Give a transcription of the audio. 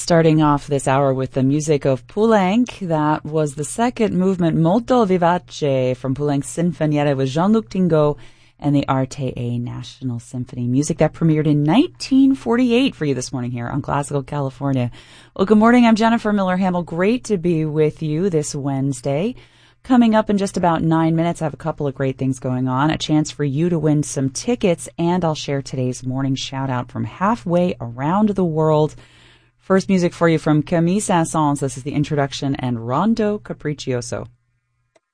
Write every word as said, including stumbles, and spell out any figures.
Starting off this hour with the music of Poulenc. That was the second movement, Molto Vivace, from Poulenc's Sinfonietta with Jean-Luc Tingot and the R T A National Symphony. Music that premiered in nineteen forty-eight for you this morning here on Classical California. Well, good morning. I'm Jennifer Miller-Hamel. Great to be with you this Wednesday. Coming up in just about nine minutes, I have a couple of great things going on. A chance for you to win some tickets, and I'll share today's morning shout-out from halfway around the world. First music for you from Camille Saint-Saëns. This is the introduction and Rondo Capriccioso.